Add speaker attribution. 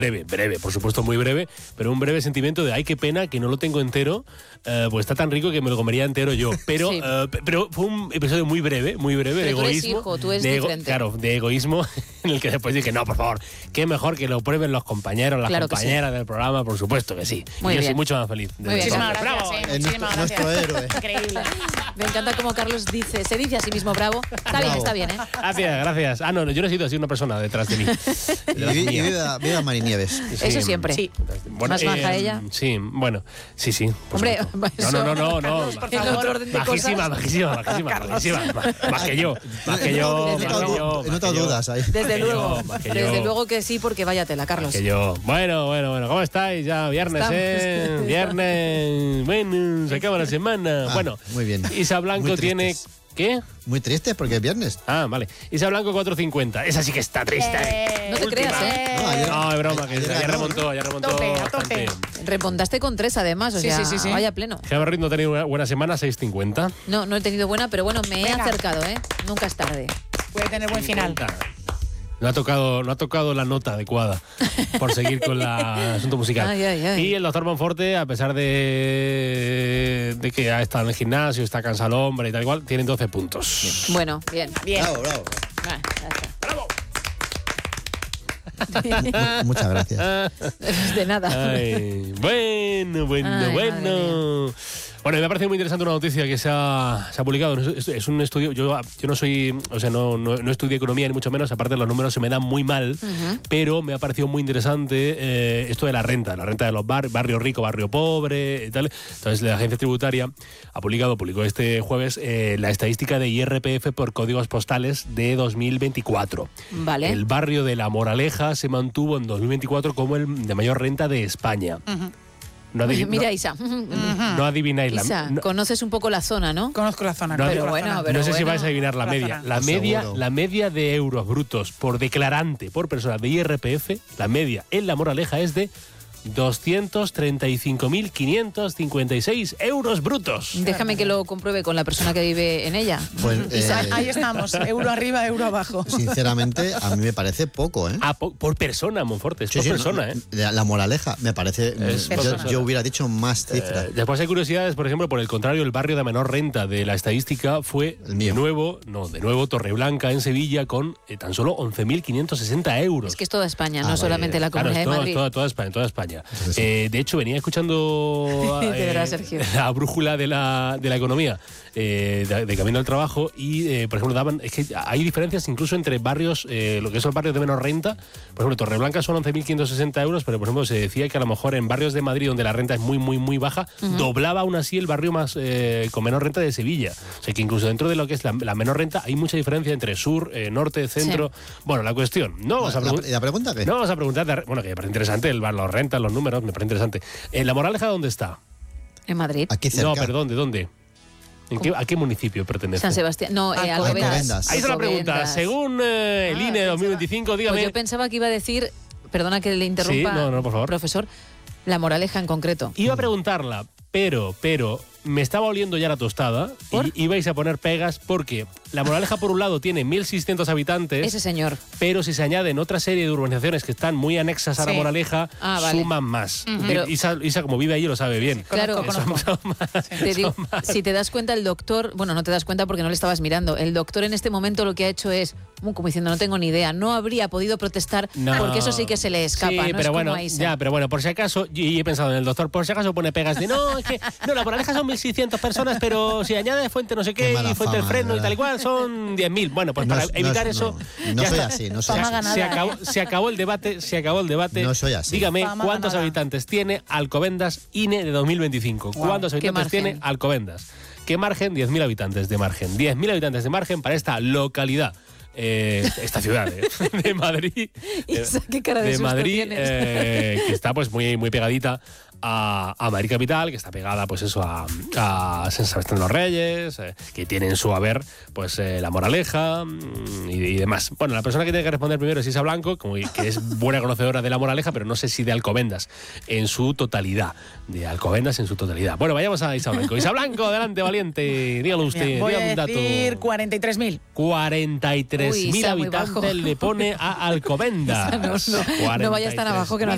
Speaker 1: breve, por supuesto muy breve, pero un breve sentimiento de ay, qué pena que no lo tengo entero, pues está tan rico que me lo comería entero yo. Pero,
Speaker 2: Sí.
Speaker 1: pero fue un episodio muy breve
Speaker 2: Pero
Speaker 1: de egoísmo.
Speaker 2: tú eres hijo, tú eres diferente.
Speaker 1: Claro, de egoísmo, en el que después dije, no, por favor, qué mejor que lo prueben los compañeros, las
Speaker 2: Claro que
Speaker 1: compañeras del programa, por supuesto que sí.
Speaker 2: Muy
Speaker 1: y yo
Speaker 2: bien.
Speaker 1: soy mucho más feliz.
Speaker 2: Muy bien.
Speaker 3: Muchísimas gracias,
Speaker 1: ¡Bravo!
Speaker 3: muchísimas
Speaker 4: Nuestro
Speaker 3: gracias.
Speaker 4: héroe.
Speaker 3: Increíble.
Speaker 2: Me encanta como Carlos se dice a sí mismo bravo. Está bien, ¿eh?
Speaker 1: Gracias. Ah, no, yo no he sido así una persona detrás de mí. Detrás
Speaker 4: Y
Speaker 1: mía.
Speaker 4: viva Marinieves.
Speaker 1: Sí.
Speaker 2: Eso siempre.
Speaker 3: Sí.
Speaker 1: Bueno,
Speaker 2: ¿Más maja ella?
Speaker 1: Sí, bueno, sí. Por
Speaker 2: Hombre,
Speaker 1: supuesto.
Speaker 2: eso-
Speaker 1: No.
Speaker 2: En otro orden de
Speaker 1: Bajísima. Más que yo.
Speaker 4: No te dudas ahí.
Speaker 2: Desde luego que sí, porque vaya tela, Carlos.
Speaker 1: Que yo. Bueno, ¿cómo estáis? Ya viernes,
Speaker 2: Estamos.
Speaker 1: Viernes. Bueno, se acaba la semana.
Speaker 4: Ah,
Speaker 1: Bueno,
Speaker 4: muy bien.
Speaker 1: Isa Blanco
Speaker 4: Muy
Speaker 1: tiene.
Speaker 4: tristes.
Speaker 1: ¿Qué?
Speaker 4: Muy triste porque es viernes.
Speaker 1: Ah, vale. Isa Blanco 4.50. Esa sí que está triste.
Speaker 2: No te creas, ¿eh?
Speaker 4: No, ayer-
Speaker 1: No, es broma, que
Speaker 4: ayer
Speaker 1: ya
Speaker 4: ganó.
Speaker 1: remontó
Speaker 3: A tope.
Speaker 1: bastante.
Speaker 2: Remontaste con 3 además, o
Speaker 3: Sí,
Speaker 2: sea,
Speaker 3: sí.
Speaker 2: vaya pleno.
Speaker 1: Gemma Ruiz no ha tenido una buena semana, 6.50.
Speaker 2: No he tenido buena, pero bueno, me he
Speaker 3: Venga.
Speaker 2: acercado, ¿eh? Nunca es tarde.
Speaker 3: Puede tener buen final.
Speaker 1: No ha tocado la nota adecuada por seguir con el asunto musical.
Speaker 2: Ay.
Speaker 1: Y el doctor Monforte, a pesar de que ha estado en el gimnasio, está cansado el hombre y tal igual, tiene 12 puntos.
Speaker 2: Bueno, bien.
Speaker 3: Bien.
Speaker 4: Bravo.
Speaker 2: Ah, ya
Speaker 4: Muchas gracias.
Speaker 2: está. De nada.
Speaker 1: Ay, bueno.
Speaker 2: Ay, madre
Speaker 1: Bueno, me ha parecido muy interesante una noticia que se ha publicado. Es un estudio. Yo no soy. O sea, no estudio economía ni mucho menos. Aparte, los números se me dan muy mal. Pero me ha parecido muy interesante esto de la renta de los barrio rico, barrio pobre y tal. Entonces, la agencia tributaria publicó este jueves la estadística de IRPF por códigos postales de 2024.
Speaker 2: Vale.
Speaker 1: El barrio de La Moraleja se mantuvo en 2024 como el de mayor renta de España.
Speaker 2: Mira, Isa.
Speaker 1: No adivináis
Speaker 2: Isa,
Speaker 1: no,
Speaker 2: conoces un poco la zona, ¿no?
Speaker 3: Conozco la zona.
Speaker 1: No,
Speaker 3: conozco
Speaker 2: pero
Speaker 3: la
Speaker 2: bueno,
Speaker 3: zona.
Speaker 1: no sé si
Speaker 2: bueno.
Speaker 1: vais a adivinar la
Speaker 3: La
Speaker 1: media.
Speaker 3: zona.
Speaker 4: Seguro.
Speaker 1: La media de euros brutos por declarante por persona de IRPF, la media en La Moraleja es de 235.556 euros brutos.
Speaker 2: Déjame que lo compruebe con la persona que vive en ella.
Speaker 4: Pues,
Speaker 3: Ahí estamos. Euro arriba, euro abajo.
Speaker 4: sinceramente, a mí me parece poco, ¿eh?
Speaker 1: Ah, por persona, Monforte, es
Speaker 4: Sí,
Speaker 1: por
Speaker 4: sí,
Speaker 1: persona,
Speaker 4: no,
Speaker 1: ¿eh?
Speaker 4: La Moraleja me parece.
Speaker 1: Es por persona.
Speaker 4: Yo hubiera dicho más cifras.
Speaker 1: Después hay curiosidades, por ejemplo, por el contrario, el barrio de menor renta de la estadística fue
Speaker 4: El mío.
Speaker 1: de nuevo Torreblanca en Sevilla con tan solo 11.560 euros.
Speaker 2: Es que es toda España, no
Speaker 4: vale.
Speaker 2: solamente la
Speaker 1: Claro,
Speaker 2: Comunidad de Madrid.
Speaker 1: toda España.
Speaker 4: Entonces, sí.
Speaker 1: De hecho, venía escuchando
Speaker 2: De verdad, Sergio.
Speaker 1: la brújula de la economía de camino al trabajo y, por ejemplo, es que hay diferencias incluso entre barrios, lo que son barrios de menor renta. Por ejemplo, Torreblanca son 11.560 euros, pero, por ejemplo, se decía que a lo mejor en barrios de Madrid donde la renta es muy baja, doblaba aún así el barrio más con menor renta de Sevilla. O sea, que incluso dentro de lo que es la menor renta hay mucha diferencia entre sur, norte, centro. Bueno, la cuestión, no vamos a preguntar...
Speaker 4: ¿La pregunta qué?
Speaker 1: No vamos a preguntar, bueno, que me parece interesante, las rentas, los números, me parece interesante. ¿La Moraleja dónde está?
Speaker 2: En Madrid.
Speaker 4: Aquí cerca.
Speaker 1: No, perdón, ¿de dónde? ¿A qué municipio pertenece?
Speaker 2: San Sebastián. No,
Speaker 3: Alcobendas.
Speaker 2: Alcobendas.
Speaker 1: Ahí está la pregunta.
Speaker 2: Alcobendas.
Speaker 1: Según el INE de 2025, dígame...
Speaker 2: Pues yo pensaba que iba a decir, perdona que le interrumpa,
Speaker 1: Sí, no, por favor.
Speaker 2: profesor, La Moraleja en concreto.
Speaker 1: Iba a preguntarla, pero me estaba oliendo ya la tostada y ibais a poner pegas porque La Moraleja, por un lado, tiene 1.600 habitantes,
Speaker 2: Ese señor.
Speaker 1: pero si se añaden otra serie de urbanizaciones que están muy anexas a La
Speaker 3: Sí.
Speaker 1: Moraleja,
Speaker 2: Vale.
Speaker 1: suman más.
Speaker 2: Pero-
Speaker 1: Isa, como vive allí, lo sabe bien.
Speaker 2: Claro.
Speaker 3: Conozco.
Speaker 1: Son más.
Speaker 2: Te digo, si te das cuenta, el doctor, bueno, no te das cuenta porque no le estabas mirando, el doctor en este momento lo que ha hecho es, como diciendo, no tengo ni idea, no habría podido protestar
Speaker 1: No.
Speaker 2: porque eso sí que se le escapa,
Speaker 1: Sí,
Speaker 2: no
Speaker 1: pero
Speaker 2: es como
Speaker 1: bueno,
Speaker 2: a Isa.
Speaker 1: ya, pero bueno, por si acaso, y he pensado en el doctor, por si acaso pone pegas de no, es que no, La Moraleja son 1.600 personas, pero si añade Fuente no sé qué,
Speaker 4: Qué mala
Speaker 1: y Fuente del
Speaker 4: fama,
Speaker 1: Freno y
Speaker 4: ¿verdad?
Speaker 1: tal y cual, son 10.000. Bueno, pues para evitar eso.
Speaker 4: No
Speaker 1: ya
Speaker 4: soy
Speaker 1: está.
Speaker 4: así, no soy
Speaker 3: Fama
Speaker 4: así.
Speaker 3: ganada.
Speaker 1: Se acabó el debate.
Speaker 4: No soy así.
Speaker 1: Dígame,
Speaker 3: Fama
Speaker 1: ¿cuántos
Speaker 3: ganada.
Speaker 1: habitantes tiene Alcobendas INE de 2025?
Speaker 3: Wow.
Speaker 1: ¿Cuántos
Speaker 2: ¿Qué
Speaker 1: habitantes
Speaker 2: margen?
Speaker 1: tiene Alcobendas? ¿Qué margen? 10.000 habitantes de margen. 10.000 habitantes de margen para esta localidad. Esta ciudad de Madrid.
Speaker 2: Isa, qué cara de
Speaker 1: de
Speaker 2: susto
Speaker 1: Madrid,
Speaker 2: tienes.
Speaker 1: que está pues muy pegadita a Madrid Capital, que está pegada pues eso a San Sebastián de los Reyes, que tiene en su haber pues La Moraleja y demás. Bueno, la persona que tiene que responder primero es Isa Blanco, que es buena conocedora de La Moraleja, pero no sé si de Alcobendas en su totalidad. De Alcobendas en su totalidad. Bueno, vayamos a Isa Blanco. Isa Blanco, adelante, valiente. Dígalo usted,
Speaker 3: Bien, voy
Speaker 1: dígame
Speaker 3: a
Speaker 1: un dato.
Speaker 3: decir 43.000.
Speaker 1: 43.000
Speaker 2: Uy, Isa, muy
Speaker 1: habitantes
Speaker 2: bajo.
Speaker 1: le pone a Alcobendas.
Speaker 2: No vayas tan abajo que no